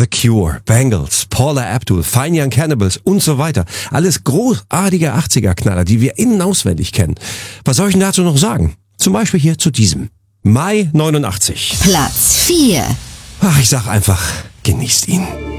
The Cure, Bangles, Paula Abdul, Fine Young Cannibals und so weiter. Alles großartige 80er-Knaller, die wir innen auswendig kennen. Was soll ich denn dazu noch sagen? Zum Beispiel hier zu diesem. Mai 89. Platz 4. Ach, ich sag einfach, genießt ihn.